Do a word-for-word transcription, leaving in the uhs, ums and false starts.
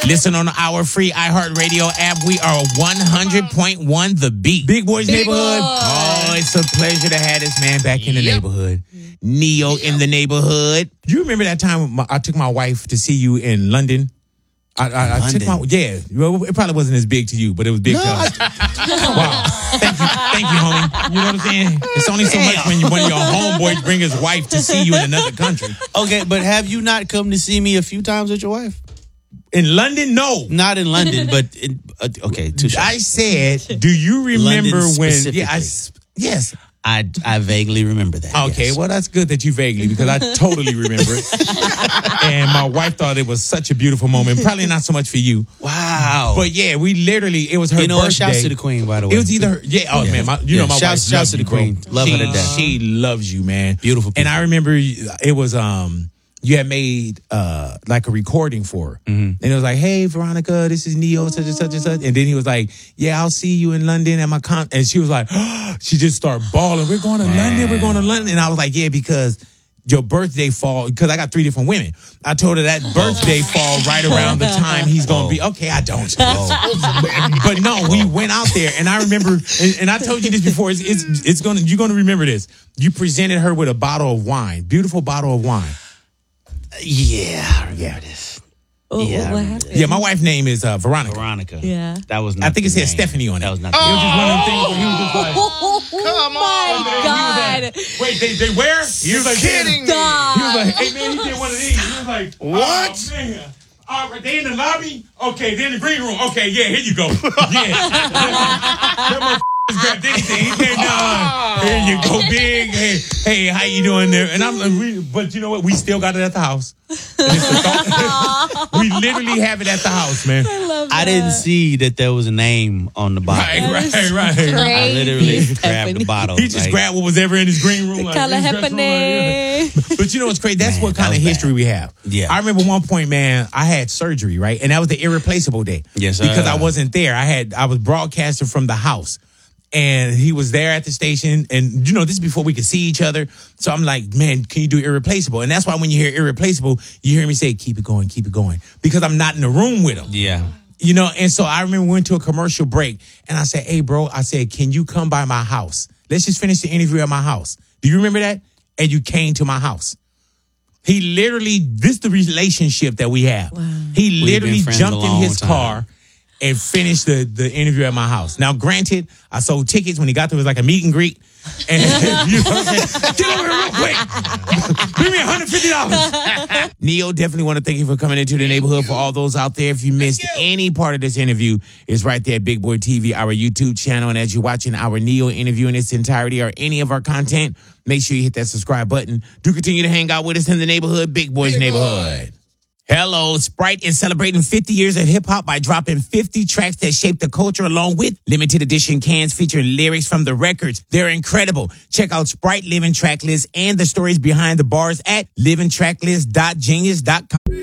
Listen on our free iHeartRadio app. We are one hundred point one The Beat. Big Boys Big Neighborhood. Boy. Oh, it's a pleasure to have this man back in the Yep. neighborhood. Neo yep. in the neighborhood. You remember that time my, I took my wife to see you in London? I, I, I took my yeah. Well, it probably wasn't as big to you, but it was big No, to us. Wow, thank you, thank you, homie. You know what I'm saying? It's only so much when you, when your homeboy bring his wife to see you in another country. Okay, but have you not come to see me a few times with your wife? In London, no. Not in London, but in, uh, okay. Touche. I said, do you remember London when? specifically. Yeah, I, yes. I I vaguely remember that. Okay, yes. well, that's good that you vaguely, because I totally remember it. And my wife thought it was such a beautiful moment. Probably not so much for you. Wow. But yeah, we literally, it was her you know what? birthday. Shouts to the queen, by the way. It was either her, yeah, oh Yeah. man, my, you Yeah, know my shouts- wife shouts loves to you, the bro. queen. Love she, her to death. She loves you, man. Beautiful people. And I remember it was, um, you had made uh like a recording for her. Mm-hmm. And it was like, hey, Veronica, this is Neo, such and such and such. And then he was like, yeah, I'll see you in London at my con. And she was like, oh, she just started bawling. We're going to London. We're going to London. And I was like, yeah, because your birthday fall, because I got three different women. I told her that birthday fall right around the time he's going to be, okay, I don't. but, but no, we went out there. And I remember, and, and I told you this before, it's, it's, it's gonna, you're going to remember this. You presented her with a bottle of wine, beautiful bottle of wine. Yeah, I remember Yeah. this. Oh, Yeah, I what remember happened? Yeah, my wife's name is uh, Veronica. Veronica. Yeah. That was not I think it the said name. Stephanie on it. That was not It the was name. just one of them things where he was just like, Come Oh my on. God. wait, they, they where? He was like, Kidding me. Stop. He was like, hey man, he did one of these. He was like, What? Oh, man. All right, they in the lobby? Okay, they in the green room. Okay, yeah, here you go. Yeah. That motherfucker grabbed anything. He came down. Here you go, big. Hey, hey, how you doing there? And I'm like, we, but you know what? We still got it at the house. And it's the thought- we literally have it at the house, man. I love that. I didn't see that there was a name on the bottle. Right, That is right, right. crazy. I literally grabbed Stephanie. the bottle. He just like, grabbed what was ever in his green room. Like, Call it his dressing room, like, happening. But you know what's crazy? That's Man, what kind that of was history bad. we have. Yeah. I remember one point, man, I had surgery, right? And that was the irreplaceable day. Yes, sir. Because I wasn't there. I had I was broadcasting from the house. And he was there at the station. And, you know, this is before we could see each other. So I'm like, man, can you do irreplaceable? And that's why when you hear irreplaceable, you hear me say, keep it going, keep it going. Because I'm not in the room with him. Yeah. You know, and so I remember we went to a commercial break and I said, hey, bro, I said, can you come by my house? Let's just finish the interview at my house. Do you remember that? And you came to my house. He literally, this is the relationship that we have. Wow. He We've literally been friends jumped a in long his time. car and finished the, the interview at my house. Now, granted, I sold tickets when he got there. It was like a meet and greet. And you know what I'm saying? Get over here real quick. Bring me one hundred fifty dollars. Neo, definitely want to thank you for coming into the neighborhood. For all those out there, if you missed any part of this interview, it's right there at Big Boy T V, our YouTube channel. And as you're watching our Neo interview in its entirety or any of our content, make sure you hit that subscribe button. Do continue to hang out with us in the neighborhood, Big Boy's Big neighborhood. Hello, Sprite is celebrating fifty years of hip-hop by dropping fifty tracks that shaped the culture along with limited edition cans featuring lyrics from the records. They're incredible. Check out Sprite Living Track List and the stories behind the bars at living tracklist dot genius dot com.